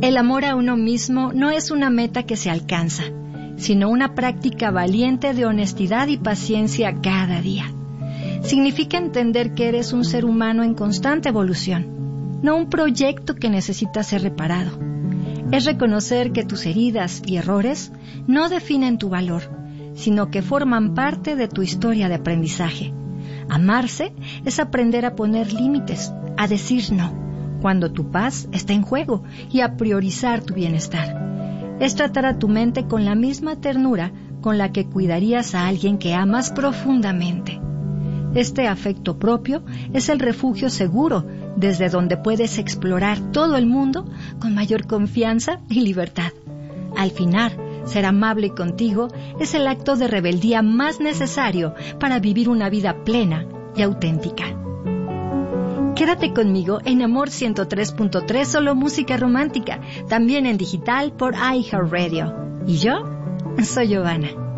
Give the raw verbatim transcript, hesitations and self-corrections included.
El amor a uno mismo no es una meta que se alcanza, sino una práctica valiente de honestidad y paciencia cada día. Significa entender que eres un ser humano en constante evolución, no un proyecto que necesita ser reparado. Es reconocer que tus heridas y errores no definen tu valor, sino que forman parte de tu historia de aprendizaje. Amarse es aprender a poner límites, a decir no, cuando tu paz está en juego, y a priorizar tu bienestar. Es tratar a tu mente con la misma ternura con la que cuidarías a alguien que amas profundamente. Este afecto propio es el refugio seguro desde donde puedes explorar todo el mundo con mayor confianza y libertad. Al final, ser amable contigo es el acto de rebeldía más necesario para vivir una vida plena y auténtica. Quédate conmigo en Amor ciento tres punto tres, solo música romántica, también en digital por iHeartRadio. Y yo soy Giovanna.